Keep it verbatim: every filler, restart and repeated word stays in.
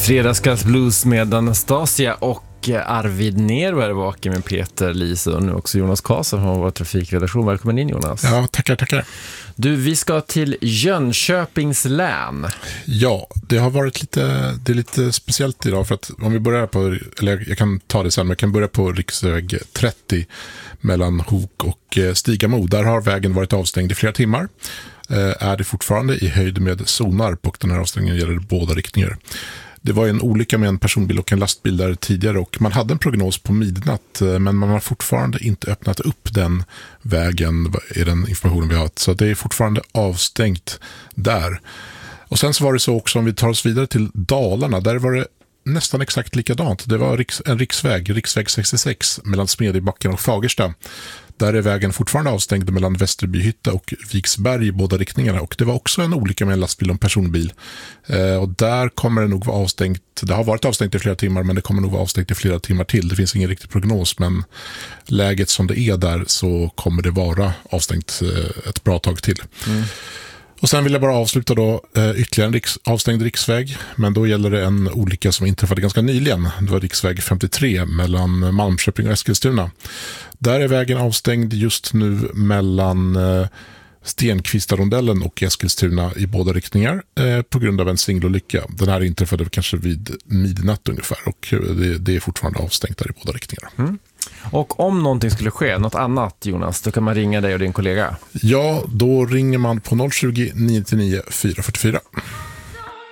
Fredagsklass blues med Anastasia och Arvid Nero är vaken med Peter Lise och nu också Jonas Karlsson från vår trafikredaktion. Välkommen in, Jonas. Ja, tackar, tackar. Du, vi ska till Jönköpings län. Ja, det har varit lite, det är lite speciellt idag för att om vi börjar på, eller jag kan ta det sen, men jag kan börja på riksväg trettio mellan Hok och Stigamo. Där har vägen varit avstängd i flera timmar. Är det fortfarande i höjd med Sonarp och den här avstängningen gäller båda riktningar. Det var en olycka med en personbil och en lastbil där tidigare och man hade en prognos på midnatt men man har fortfarande inte öppnat upp den vägen i den informationen vi har. Så det är fortfarande avstängt där. Och sen så var det så också om vi tar oss vidare till Dalarna, där var det nästan exakt likadant. Det var en riksväg, riksväg sextiosex mellan Smedjebacken och Fagersta. Där är vägen fortfarande avstängd mellan Västerbyhytta och Viksberg i båda riktningarna. Och det var också en olycka med en lastbil och en personbil. Eh, och där kommer det nog vara avstängt. Det har varit avstängt i flera timmar men det kommer nog vara avstängt i flera timmar till. Det finns ingen riktig prognos men läget som det är där så kommer det vara avstängt eh, ett bra tag till. Mm. Och sen vill jag bara avsluta då eh, ytterligare en riks, avstängd riksväg. Men då gäller det en olycka som inträffade ganska nyligen. Det var riksväg femtiotre mellan Malmköping och Eskilstuna. Där är vägen avstängd just nu mellan eh, Stenkvistarondellen och Eskilstuna i båda riktningar eh, på grund av en singelolycka. Den här inträffade kanske vid midnatt ungefär och det, det är fortfarande avstängt där i båda riktningar. Mm. Och om någonting skulle ske, något annat Jonas, då kan man ringa dig och din kollega. Ja, då ringer man på noll tjugo, nio nio nio, fyra fyra fyra.